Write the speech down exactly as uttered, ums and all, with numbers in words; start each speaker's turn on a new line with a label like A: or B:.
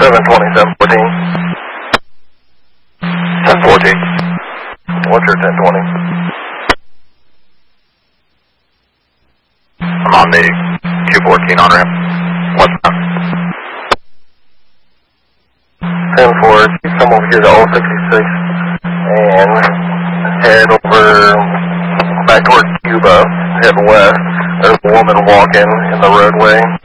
A: seven twenty, seven fourteen. ten fourteen. What's your ten twenty? I'm on the Q fourteen on ramp. What's up? ten four, come over here to oh sixty-six and head over back towards Cuba, head west. There's a woman walking in the roadway.